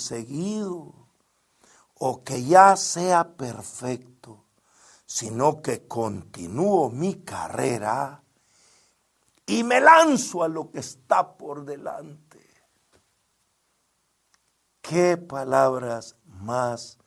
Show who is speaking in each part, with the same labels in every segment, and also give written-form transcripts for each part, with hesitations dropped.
Speaker 1: conseguido o que ya sea perfecto, sino que continúo mi carrera y me lanzo a lo que está por delante. Qué palabras más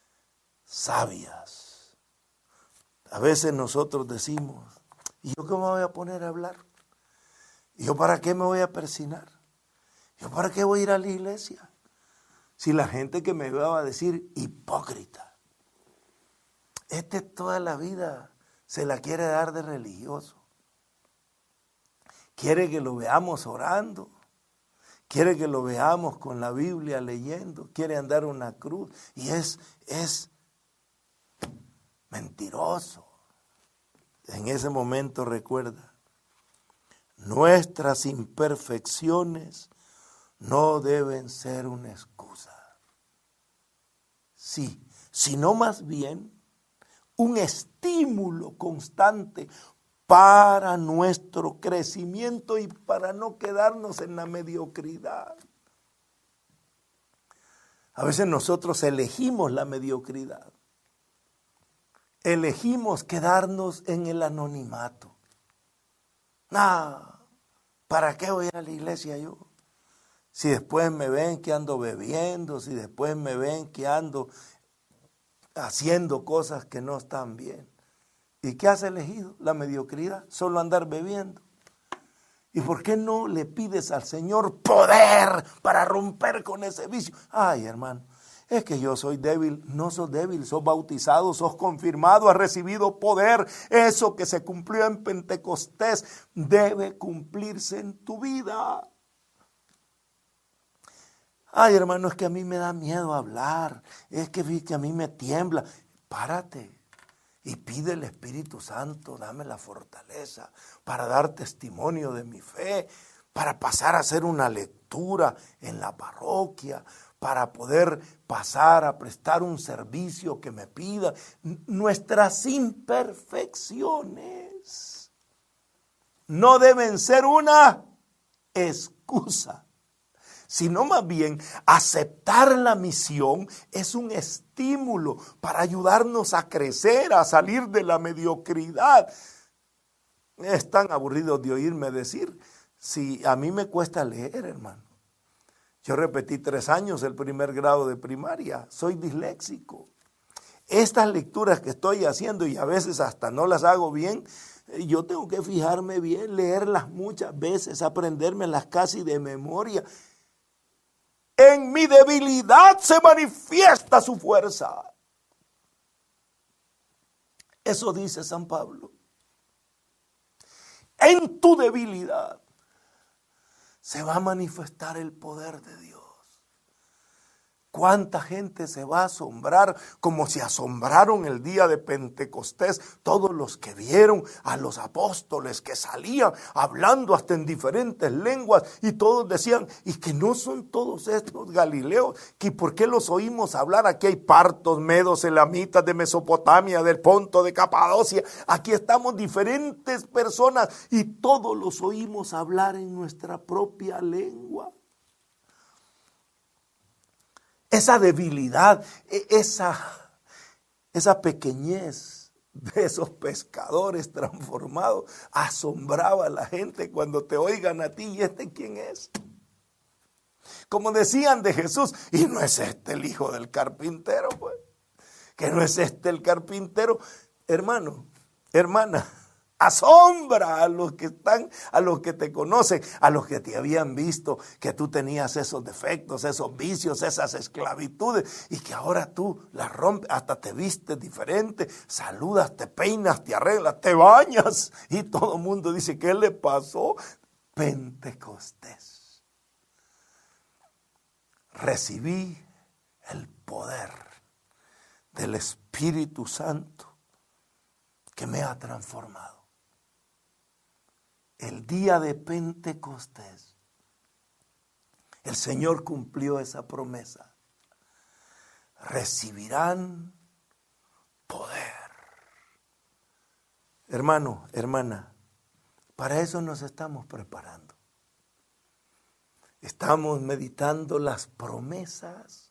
Speaker 1: sabias. A veces nosotros decimos, ¿y yo qué me voy a poner a hablar? ¿Y yo para qué me voy a persignar? ¿Yo para qué voy a ir a la iglesia? Si la gente que me vea va a decir hipócrita. Toda la vida se la quiere dar de religioso. Quiere que lo veamos orando. Quiere que lo veamos con la Biblia leyendo. Quiere andar una cruz. Y es mentiroso. En ese momento recuerda, nuestras imperfecciones no deben ser una excusa. Sí, sino más bien un estímulo constante para nuestro crecimiento y para no quedarnos en la mediocridad. A veces nosotros elegimos la mediocridad. Elegimos quedarnos en el anonimato. ¿Para qué voy a ir a la iglesia yo? Si después me ven que ando bebiendo, si después me ven que ando haciendo cosas que no están bien. ¿Y qué has elegido? La mediocridad, solo andar bebiendo. ¿Y por qué no le pides al Señor poder para romper con ese vicio? Ay, hermano, es que yo soy débil. No sos débil, sos bautizado, sos confirmado, has recibido poder. Eso que se cumplió en Pentecostés debe cumplirse en tu vida. Ay, hermano, es que a mí me da miedo hablar. Es que a mí me tiembla. Párate y pide al Espíritu Santo, dame la fortaleza para dar testimonio de mi fe, para pasar a hacer una lectura en la parroquia, para poder pasar a prestar un servicio que me pida. Nuestras imperfecciones no deben ser una excusa, sino más bien aceptar la misión es un estímulo para ayudarnos a crecer, a salir de la mediocridad. Están aburridos de oírme decir, si a mí me cuesta leer, hermano. Yo repetí 3 años el primer grado de primaria, soy disléxico. Estas lecturas que estoy haciendo y a veces hasta no las hago bien, yo tengo que fijarme bien, leerlas muchas veces, aprendérmelas casi de memoria. En mi debilidad se manifiesta su fuerza. Eso dice San Pablo. En tu debilidad se va a manifestar el poder de Dios. ¿Cuánta gente se va a asombrar como se asombraron el día de Pentecostés? Todos los que vieron a los apóstoles que salían hablando hasta en diferentes lenguas y todos decían, ¿y que no son todos estos galileos? ¿Que por qué los oímos hablar? Aquí hay partos, medos, elamitas de Mesopotamia, del Ponto, de Capadocia. Aquí estamos diferentes personas y todos los oímos hablar en nuestra propia lengua. Esa debilidad, esa pequeñez de esos pescadores transformados asombraba a la gente cuando te oigan a ti. ¿Y quién es? Como decían de Jesús, ¿y no es el hijo del carpintero? Pues, ¿que no es el carpintero? Hermano, hermana, asombra a los que te conocen, a los que te habían visto que tú tenías esos defectos, esos vicios, esas esclavitudes y que ahora tú las rompes, hasta te vistes diferente, saludas, te peinas, te arreglas, te bañas y todo el mundo dice, ¿qué le pasó? Pentecostés. Recibí el poder del Espíritu Santo que me ha transformado. El día de Pentecostés, el Señor cumplió esa promesa. Recibirán poder. Hermano, hermana, para eso nos estamos preparando. Estamos meditando las promesas